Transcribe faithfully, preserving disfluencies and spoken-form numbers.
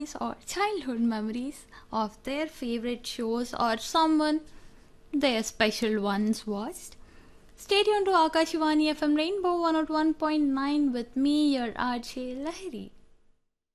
or childhood memories of their favorite shows or someone their special ones watched. Stay tuned to Akashivani F M Rainbow one oh one point nine with me, your R J Lahiri.